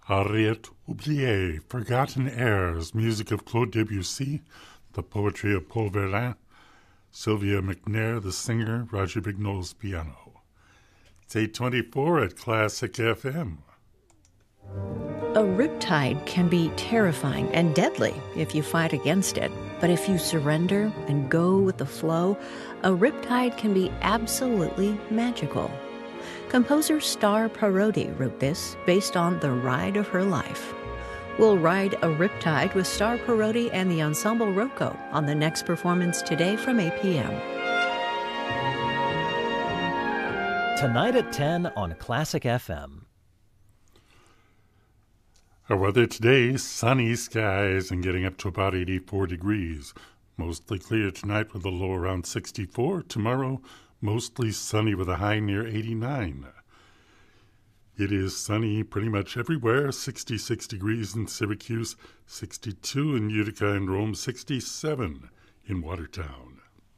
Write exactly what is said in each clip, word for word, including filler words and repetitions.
Ariette oubliée, Forgotten Airs, music of Claude Debussy, the poetry of Paul Verlaine, Sylvia McNair, the singer, Roger Bignol's piano. It's eight twenty-four at Classic F M. A riptide can be terrifying and deadly if you fight against it. But if you surrender and go with the flow, a riptide can be absolutely magical. Composer Star Parodi wrote this based on the ride of her life. We'll ride a riptide with Star Parodi and the Ensemble Rocco on the next performance today from eight p.m. Tonight at ten on Classic F M. Our weather today, sunny skies and getting up to about eighty-four degrees. Mostly clear tonight with a low around sixty-four. Tomorrow, mostly sunny with a high near eighty-nine. It is sunny pretty much everywhere, sixty-six degrees in Syracuse, sixty-two in Utica and Rome, sixty-seven in Watertown.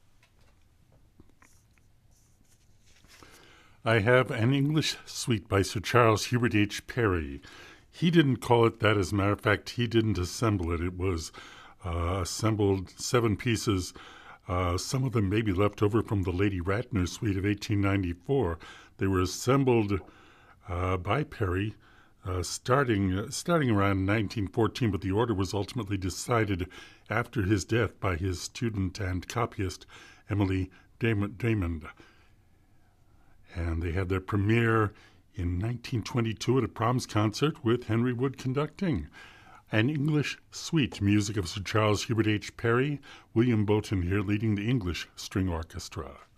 I have an English suite by Sir Charles Hubert H. Parry. He didn't call it that. As a matter of fact, he didn't assemble it. It was uh, assembled seven pieces. Uh, some of them may be left over from the Lady Ratner suite of eighteen ninety-four. They were assembled uh, by Parry uh, starting uh, starting around nineteen fourteen, but the order was ultimately decided after his death by his student and copyist, Emily Damond. And they had their premiere in nineteen twenty-two at a Proms concert with Henry Wood conducting. An English suite, music of Sir Charles Hubert H. Parry, William Bowton here leading the English String Orchestra.